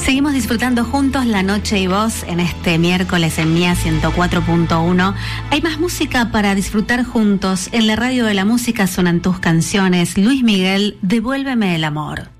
Seguimos disfrutando juntos La Noche y Vos en este miércoles en Mía 104.1. Hay más música para disfrutar juntos. En la radio de la música suenan tus canciones. Luis Miguel, Devuélveme el amor.